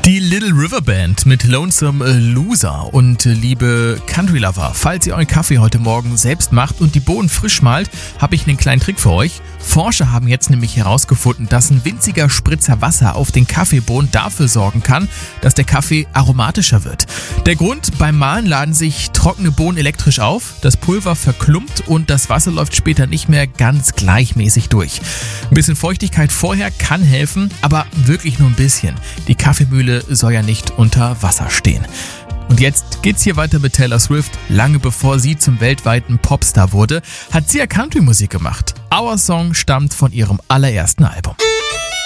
Die Little River Band mit Lonesome Loser. Und liebe Country Lover, falls ihr euren Kaffee heute Morgen selbst macht und die Bohnen frisch mahlt, habe ich einen kleinen Trick für euch. Forscher haben jetzt nämlich herausgefunden, dass ein winziger Spritzer Wasser auf den Kaffeebohnen dafür sorgen kann, dass der Kaffee aromatischer wird. Der Grund: beim Mahlen laden sich trockene Bohnen elektrisch auf, das Pulver verklumpt und das Wasser läuft später nicht mehr ganz gleichmäßig durch. Ein bisschen Feuchtigkeit vorher kann helfen, aber wirklich nur ein bisschen. Die Kaffeemühle soll ja nicht unter Wasser stehen. Und jetzt geht's hier weiter mit Taylor Swift. Lange bevor sie zum weltweiten Popstar wurde, hat sie ja Country-Musik gemacht. Our Song stammt von ihrem allerersten Album.